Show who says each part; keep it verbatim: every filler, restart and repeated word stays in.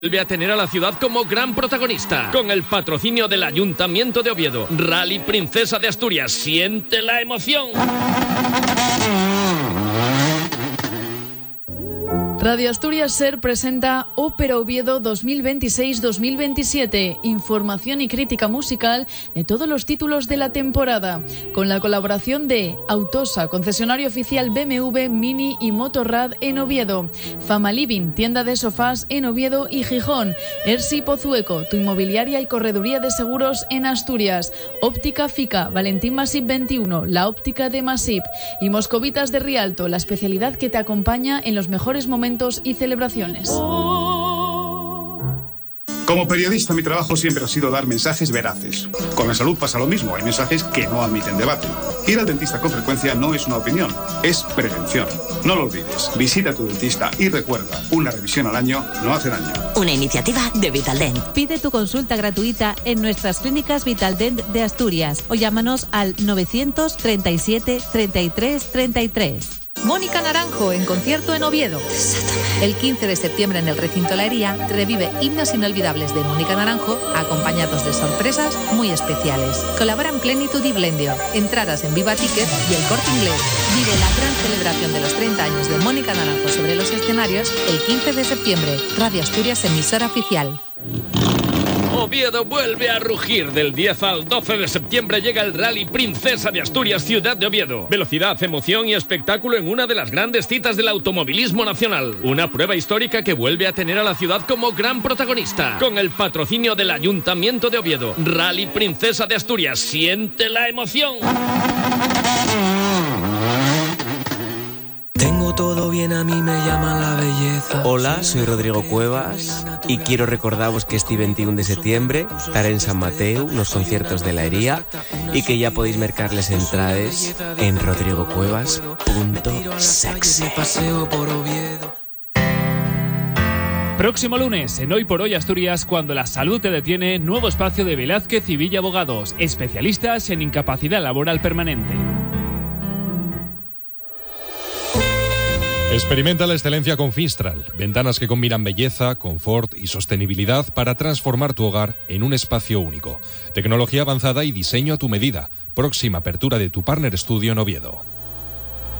Speaker 1: Vuelve a tener a la ciudad como gran protagonista, con el patrocinio del Ayuntamiento de Oviedo. Rally Princesa de Asturias, siente la emoción.
Speaker 2: Radio Asturias Ser presenta Ópera Oviedo dos mil veintiséis dos mil veintisiete, información y crítica musical de todos los títulos de la temporada, con la colaboración de Autosa, concesionario oficial B M W, Mini y Motorrad en Oviedo, Fama Living, tienda de sofás en Oviedo y Gijón, Ersi Pozueco, tu inmobiliaria y correduría de seguros en Asturias, Óptica Fica, Valentín Masip veintiuno, la óptica de Masip, y Moscovitas de Rialto, la especialidad que te acompaña en los mejores momentos y celebraciones.
Speaker 3: Como periodista, mi trabajo siempre ha sido dar mensajes veraces. Con la salud pasa lo mismo, hay mensajes que no admiten debate. Ir al dentista con frecuencia no es una opinión, es prevención. No lo olvides, visita a tu dentista y recuerda, una revisión al año no hace daño.
Speaker 4: Una iniciativa de Vitaldent.
Speaker 5: Pide tu consulta gratuita en nuestras clínicas Vitaldent de Asturias o llámanos al novecientos treinta y siete treinta y tres treinta y tres.
Speaker 6: Mónica Naranjo en concierto en Oviedo. El quince de septiembre en el recinto La Hería revive himnos inolvidables de Mónica Naranjo acompañados de sorpresas muy especiales. Colaboran Plenitud y Blendio. Entradas en Viva Ticket y El Corte Inglés. Vive la gran celebración de los treinta años de Mónica Naranjo sobre los escenarios el quince de septiembre. Radio Asturias, emisora oficial.
Speaker 1: Oviedo vuelve a rugir. Del diez al doce de septiembre llega el Rally Princesa de Asturias, ciudad de Oviedo. Velocidad, emoción y espectáculo en una de las grandes citas del automovilismo nacional. Una prueba histórica que vuelve a tener a la ciudad como gran protagonista, con el patrocinio del Ayuntamiento de Oviedo. Rally Princesa de Asturias, siente la emoción.
Speaker 7: Tengo todo bien, a mí me llaman la belleza.
Speaker 8: Hola, soy Rodrigo Cuevas y quiero recordaros que este veintiuno de septiembre estaré en San Mateu, los conciertos de La Hería, y que ya podéis mercar las entradas en rodrigocuevas punto sexe.
Speaker 9: Próximo lunes, en Hoy por Hoy Asturias, cuando la salud te detiene, nuevo espacio de Velázquez y Villa Abogados, especialistas en incapacidad laboral permanente.
Speaker 10: Experimenta la excelencia con Finstral, ventanas que combinan belleza, confort y sostenibilidad para transformar tu hogar en un espacio único. Tecnología avanzada y diseño a tu medida. Próxima apertura de tu Partner Studio en Oviedo.